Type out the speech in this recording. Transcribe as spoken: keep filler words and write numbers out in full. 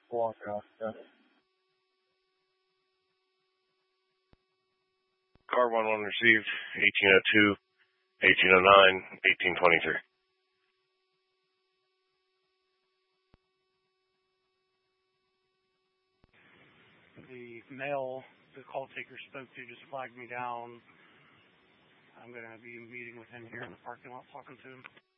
Block Oscar. Car one one received, eighteen oh two, eighteen oh nine, eighteen twenty-three. The male the call taker spoke to just flagged me down. I'm going to be meeting with him here in the parking lot talking to him.